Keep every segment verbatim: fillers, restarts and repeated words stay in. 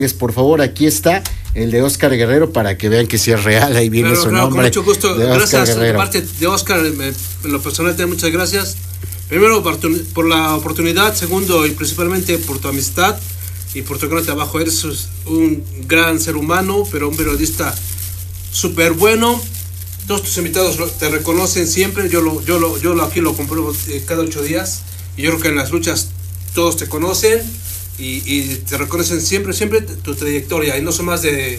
Por favor, aquí está el de Óscar Guerrero para que vean que sí es real, ahí viene claro, su claro, nombre. Con mucho gusto, de gracias Guerrero. de parte de Óscar, me, en lo personal te doy muchas gracias. Primero por la oportunidad, segundo y principalmente por tu amistad y por tu gran trabajo. Eres un gran ser humano, pero un periodista súper bueno. Todos tus invitados te reconocen siempre, yo lo, yo lo, yo lo aquí lo compruebo cada ocho días y yo creo que en las luchas todos te conocen. Y, y te reconocen siempre, siempre tu trayectoria, y no son más de,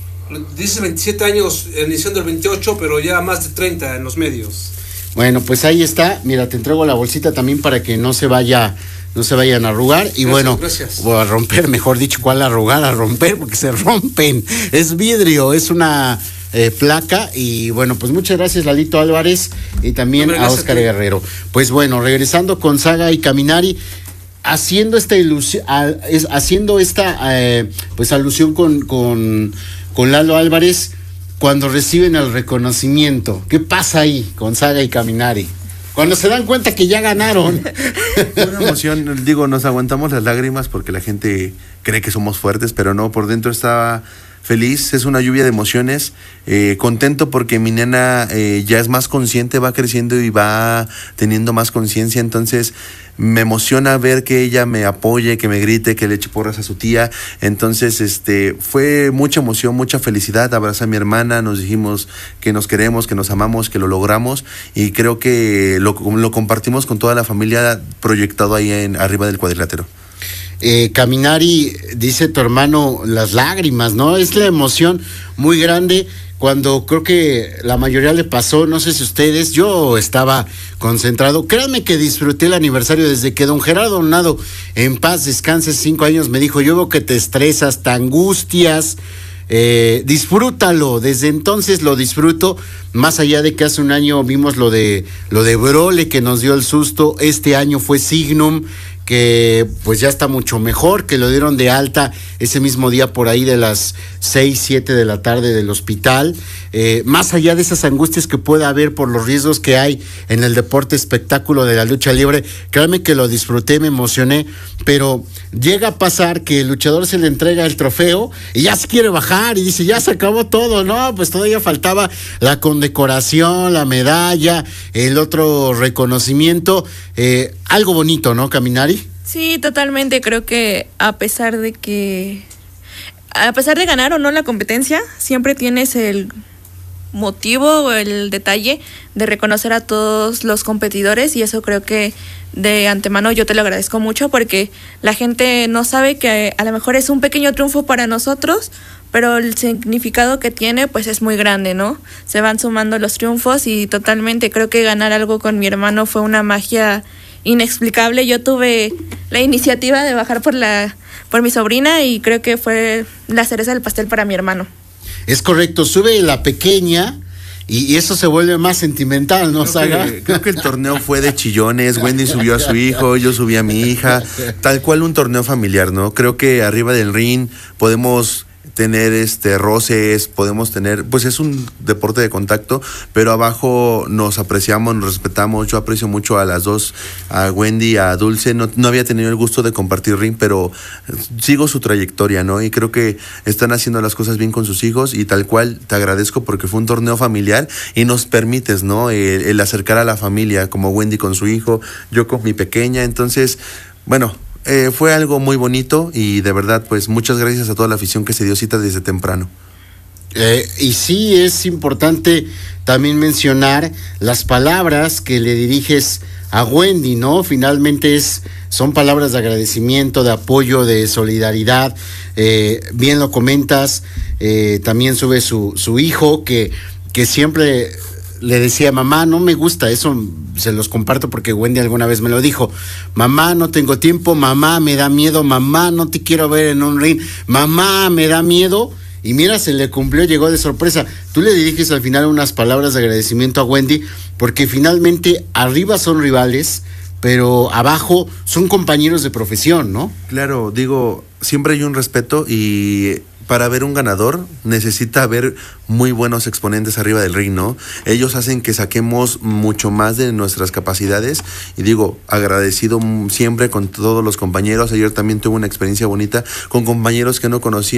dices veintisiete años, iniciando el veintiocho, pero ya más de treinta en los medios. Bueno, pues ahí está, mira, te entrego la bolsita también para que no se vaya, no se vayan a arrugar, y gracias, bueno, gracias. O a romper, mejor dicho, ¿cuál arrugar? A romper, porque se rompen, es vidrio, es una eh, placa, y bueno, pues muchas gracias Lalito Álvarez, y también no, a Óscar a Guerrero. Pues bueno, regresando con Saga y Caminari, haciendo esta ilusión, haciendo esta eh, pues alusión con, con, con Lalo Álvarez, cuando reciben el reconocimiento, ¿qué pasa ahí con Saga y Caminari? Cuando se dan cuenta que ya ganaron. Una emoción, digo, nos aguantamos las lágrimas porque la gente cree que somos fuertes, pero no, por dentro estaba feliz, es una lluvia de emociones, eh, contento porque mi nena eh, ya es más consciente, va creciendo y va teniendo más conciencia, entonces me emociona ver que ella me apoye, que me grite, que le eche porras a su tía, entonces este fue mucha emoción, mucha felicidad, abrazé a mi hermana, nos dijimos que nos queremos, que nos amamos, que lo logramos, y creo que lo, lo compartimos con toda la familia proyectado ahí en arriba del cuadrilátero. Eh, Caminari, dice tu hermano, las lágrimas, ¿no? Es la emoción muy grande cuando creo que la mayoría le pasó, no sé si ustedes, yo estaba concentrado, créanme que disfruté el aniversario desde que don Gerardo Donado, en paz descanse, cinco años, me dijo, yo veo que te estresas, te angustias, eh, disfrútalo, desde entonces lo disfruto, más allá de que hace un año vimos lo de, lo de Brole que nos dio el susto, este año fue Signum, que pues ya está mucho mejor, que lo dieron de alta ese mismo día por ahí de las seis, siete de la tarde del hospital, eh, más allá de esas angustias que pueda haber por los riesgos que hay en el deporte espectáculo de la lucha libre, créanme que lo disfruté, me emocioné, pero llega a pasar que el luchador se le entrega el trofeo y ya se quiere bajar y dice, ya se acabó todo, no, pues todavía faltaba la condecoración, la medalla, el otro reconocimiento, eh, algo bonito, ¿no, Caminari? Sí, totalmente, creo que a pesar de que, a pesar de ganar o no la competencia, siempre tienes el motivo o el detalle de reconocer a todos los competidores, y eso creo que de antemano yo te lo agradezco mucho, porque la gente no sabe que a lo mejor es un pequeño triunfo para nosotros, pero el significado que tiene pues es muy grande, ¿no? Se van sumando los triunfos y totalmente creo que ganar algo con mi hermano fue una magia inexplicable. Yo tuve la iniciativa de bajar por la por mi sobrina y creo que fue la cereza del pastel para mi hermano. Es correcto, sube la pequeña y, y eso se vuelve más sentimental, ¿no, creo Saga? Que, creo que el torneo fue de chillones, Wendy subió a su hijo, yo subí a mi hija, tal cual un torneo familiar, ¿no? Creo que arriba del ring podemos tener este roces, podemos tener, pues es un deporte de contacto, pero abajo nos apreciamos, nos respetamos. Yo aprecio mucho a las dos, a Wendy, a Dulce, no, no había tenido el gusto de compartir ring, pero sigo su trayectoria, ¿no? Y creo que están haciendo las cosas bien con sus hijos, y tal cual te agradezco porque fue un torneo familiar y nos permites, ¿no? El, el acercar a la familia, como Wendy con su hijo, yo con mi pequeña, entonces, bueno, Eh, fue algo muy bonito y de verdad pues muchas gracias a toda la afición que se dio cita desde temprano. Eh, y sí es importante también mencionar las palabras que le diriges a Wendy, ¿no? Finalmente es, son palabras de agradecimiento, de apoyo, de solidaridad, eh, bien lo comentas, eh, también sube su, su hijo que, que siempre le decía, mamá, no me gusta, eso se los comparto porque Wendy alguna vez me lo dijo, mamá, no tengo tiempo, mamá, me da miedo, mamá, no te quiero ver en un ring, mamá, me da miedo, y mira, se le cumplió, llegó de sorpresa. Tú le diriges al final unas palabras de agradecimiento a Wendy, porque finalmente arriba son rivales, pero abajo son compañeros de profesión, ¿no? Claro, digo, siempre hay un respeto y para ver un ganador necesita haber muy buenos exponentes arriba del ring, ¿no? Ellos hacen que saquemos mucho más de nuestras capacidades y digo, agradecido siempre con todos los compañeros. Ayer también tuve una experiencia bonita con compañeros que no conocía.